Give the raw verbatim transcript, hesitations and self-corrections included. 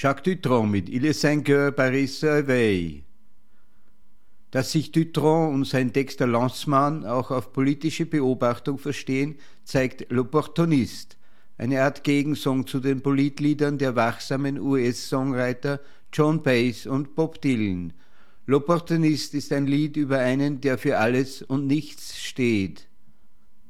Jacques Dutronc mit Il est cinq heures, Paris se réveille. Dass sich Dutronc und sein Texter Lanzmann auch auf politische Beobachtung verstehen, zeigt L'Opportuniste, eine Art Gegensong zu den Politliedern der wachsamen U S-Songwriter John Baez und Bob Dylan. L'Opportuniste ist ein Lied über einen, der für alles und nichts steht.